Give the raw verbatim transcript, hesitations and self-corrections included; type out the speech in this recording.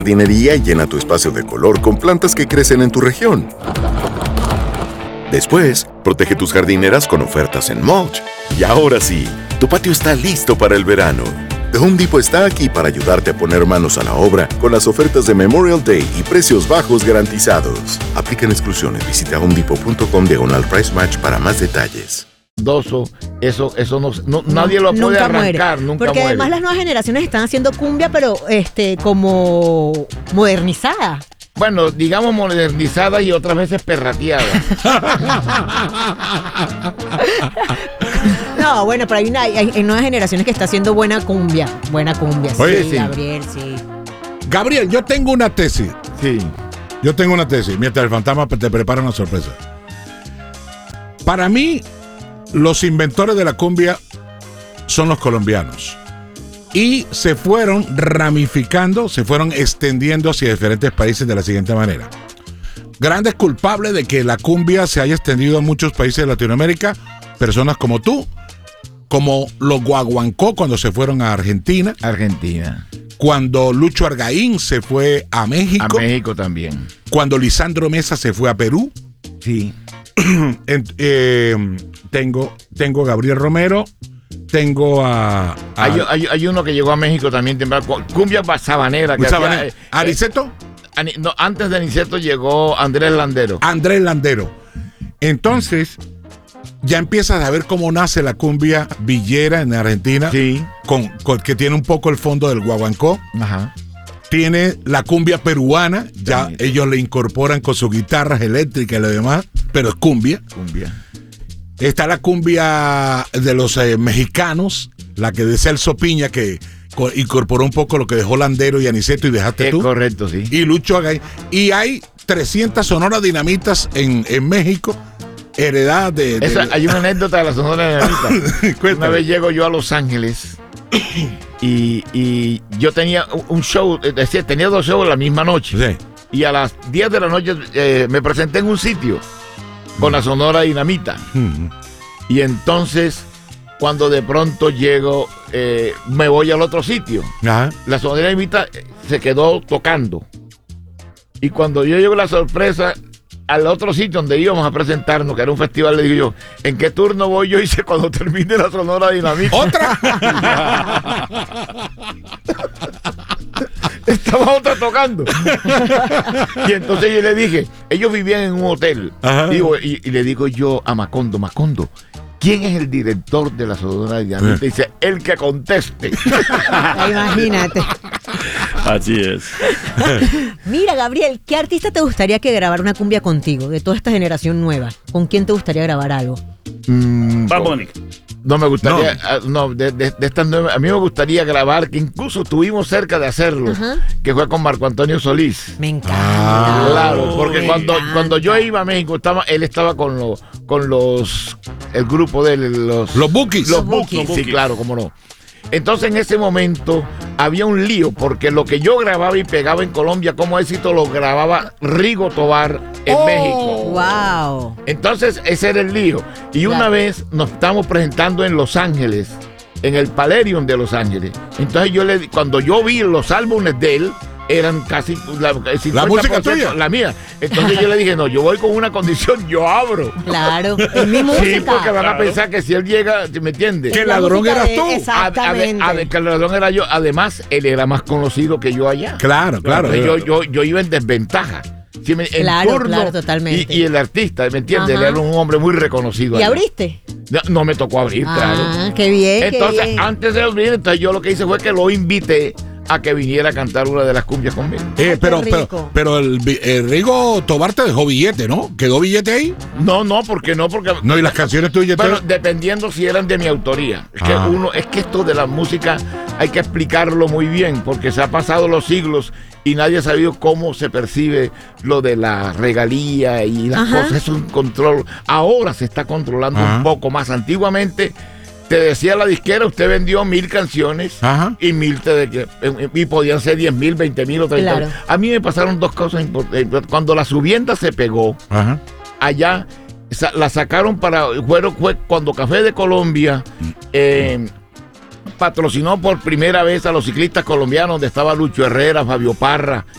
jardinería y llena tu espacio de color con plantas que crecen en tu región. Después, protege tus jardineras con ofertas en mulch. Y ahora sí, tu patio está listo para el verano. The Home Depot está aquí para ayudarte a poner manos a la obra con las ofertas de Memorial Day y precios bajos garantizados. Aplican exclusiones. Visita homedepot.com diagonal price match para más detalles. Doso, eso, eso no, no nadie lo puede nunca arrancar, muere. nunca Porque muere. además las nuevas generaciones están haciendo cumbia, pero este como modernizada. Bueno, digamos modernizada y otras veces perrateada. No, bueno, pero hay, una, hay, hay nuevas generaciones que está haciendo buena cumbia. Buena cumbia, Oye, sí, sí. Gabriel, sí. Gabriel, yo tengo una tesis. Sí. Yo tengo una tesis, mientras el fantasma te prepara una sorpresa. Para mí, los inventores de la cumbia son los colombianos. Y se fueron ramificando, se fueron extendiendo hacia diferentes países de la siguiente manera. Grandes culpables de que la cumbia se haya extendido a muchos países de Latinoamérica, personas como tú, como los guaguancó cuando se fueron a Argentina. Argentina. Cuando Lucho Argaín se fue a México. A México también. Cuando Lisandro Mesa se fue a Perú. Sí. En, eh, tengo, tengo a Gabriel Romero. Tengo a... a Hay, hay, hay uno que llegó a México también, temprano, cumbia sabanera. Que Sabanera. hacía, eh, ¿Aniceto? Ani- no, antes de Aniceto llegó Andrés Landero. Andrés Landero. Entonces, ya empiezas a ver cómo nace la cumbia villera en Argentina. Sí. Con, con- que tiene un poco el fondo del guaguancó. Ajá. Tiene la cumbia peruana. Ya También. ellos le incorporan con sus guitarras eléctricas y lo demás. Pero es cumbia. Cumbia. Está la cumbia de los eh, mexicanos, la que de Celso Piña, que co- incorporó un poco lo que dejó Landero y Aniceto y dejaste Es tú. correcto, sí. Y Lucho Agay. Y hay trescientas sonoras dinamitas en, en México, heredadas de... de- Esa, hay una anécdota de la Sonora Dinamita. Cuéntame. Una vez llego yo a Los Ángeles y, y yo tenía un show, es decir, tenía dos shows la misma noche. Sí. Y a las diez de la noche eh, me presenté en un sitio con la Sonora Dinamita. Mm. Y entonces, cuando de pronto llego, eh, me voy al otro sitio. Ajá. La Sonora Dinamita eh, se quedó tocando. Y cuando yo llego, la sorpresa, al otro sitio donde íbamos a presentarnos, que era un festival, le digo yo, ¿en qué turno voy yo? Y dice, cuando termine la Sonora Dinamita. ¿Otra? Estaba otra tocando. Y entonces yo le dije, ellos vivían en un hotel. Ajá. Digo, y, y le digo yo a Macondo, Macondo, ¿quién es el director de la Sonora Dinamita? Y dice, el que conteste. Imagínate. Así es. Mira, Gabriel, ¿qué artista te gustaría que grabara una cumbia contigo, de toda esta generación nueva? ¿Con quién te gustaría grabar algo? Mm, Bad Bunny. No me gustaría, ah, no, de, de- de estas nueve, a mí me gustaría grabar, que incluso estuvimos cerca de hacerlo, Ajá. que fue con Marco Antonio Solís. Me encanta. Ah, Claro, porque me cuando, encanta. cuando yo iba a México, estaba, él estaba con, lo- con los, el grupo de él, los, Los Bookies. Los Los Bookies, Bookies. sí, claro, cómo no. Entonces en ese momento había un lío, porque lo que yo grababa y pegaba en Colombia como éxito lo grababa Rigo Tobar en Oh, México. Wow. Entonces ese era el lío. Y una Claro. vez nos estamos presentando en Los Ángeles, en el Palladium de Los Ángeles. Entonces yo le di- cuando yo vi los álbumes de él, eran casi la, el cincuenta por ciento música tuya. la mía. Entonces yo le dije, no, yo voy con una condición, yo abro. Claro, es mi música. Sí, porque van a Claro. pensar que si él llega, ¿me entiendes? Que La ladrón música eras de- tú. Exactamente. A- a- a- que el ladrón era yo. Además, él era más conocido que yo allá. Claro, claro. Entonces, yo, yo, yo iba en desventaja. Sí, me- en Claro, turno, claro, totalmente. Y, y el artista, ¿me entiendes? Ajá. Él era un hombre muy reconocido. ¿Y allá. abriste? No, no me tocó abrir, Ah, claro. qué bien, Entonces, qué bien. antes de abrir, entonces yo lo que hice fue que lo invité a que viniera a cantar una de las cumbias conmigo. Eh, Ay, pero, qué pero, rico. pero el, vi- el Rigo Tobar te dejó billete, ¿no? ¿Quedó billete ahí? No, no, porque no, porque... No, y las canciones tuyas. Bueno, te- dependiendo si eran de mi autoría. Es que Ah. uno, es que esto de la música hay que explicarlo muy bien, porque se ha pasado los siglos y nadie ha sabido cómo se percibe lo de la regalía y las Ajá. cosas. Es un control. Ahora se está controlando Ajá. un poco más. Antiguamente te decía la disquera, usted vendió mil canciones Ajá. y mil te de- y podían ser diez mil, veinte mil o treinta mil. Claro. A mí me pasaron dos cosas importantes. Cuando la subienda se pegó, Ajá. allá sa- la sacaron para, fue, fue cuando Café de Colombia eh, patrocinó por primera vez a los ciclistas colombianos, donde estaba Lucho Herrera, Fabio Parra,